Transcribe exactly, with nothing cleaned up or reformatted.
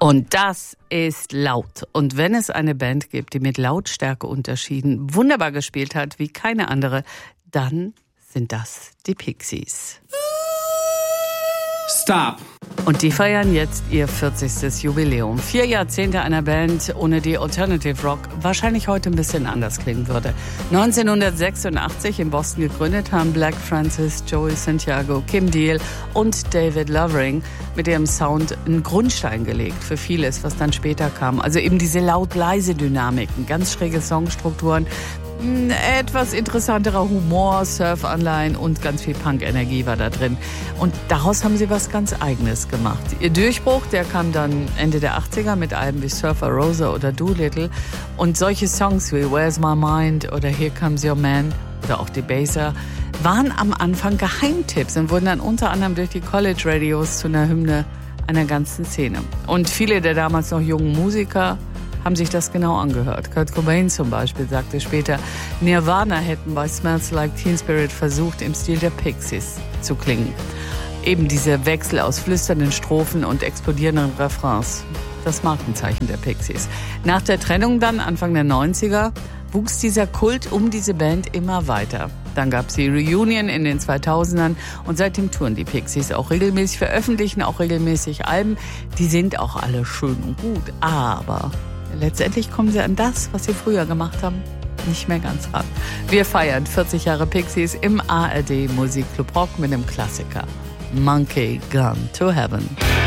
Und das ist laut. Und wenn es eine Band gibt, die mit Lautstärkeunterschieden wunderbar gespielt hat, wie keine andere, dann sind das die Pixies. Stop. Und die feiern jetzt ihr vierzigstes Jubiläum. Vier Jahrzehnte einer Band, ohne die Alternative Rock wahrscheinlich heute ein bisschen anders klingen würde. neunzehnhundertsechsundachtzig in Boston gegründet haben Black Francis, Joey Santiago, Kim Deal und David Lovering mit ihrem Sound einen Grundstein gelegt für vieles, was dann später kam. Also eben diese laut-leise Dynamiken, ganz schräge Songstrukturen, etwas interessanterer Humor, Surf-Anleihen und ganz viel Punk-Energie war da drin. Und daraus haben sie was ganz Eigenes gemacht. Ihr Durchbruch, der kam dann Ende der achtziger mit Alben wie Surfer Rosa oder Doolittle. Und solche Songs wie Where's My Mind oder Here Comes Your Man oder auch Debaser waren am Anfang Geheimtipps und wurden dann unter anderem durch die College-Radios zu einer Hymne einer ganzen Szene. Und viele der damals noch jungen Musiker haben sich das genau angehört. Kurt Cobain zum Beispiel sagte später, Nirvana hätten bei Smells Like Teen Spirit versucht, im Stil der Pixies zu klingen. Eben diese Wechsel aus flüsternden Strophen und explodierenden Refrains. Das Markenzeichen der Pixies. Nach der Trennung dann, Anfang der neunziger, wuchs dieser Kult um diese Band immer weiter. Dann gab es die Reunion in den zweitausendern und seitdem touren die Pixies auch regelmäßig, veröffentlichen auch regelmäßig Alben. Die sind auch alle schön und gut, aber letztendlich kommen sie an das, was sie früher gemacht haben, nicht mehr ganz ran. Wir feiern vierzig Jahre Pixies im A R D Musikclub Rock mit dem Klassiker Monkey Gone to Heaven.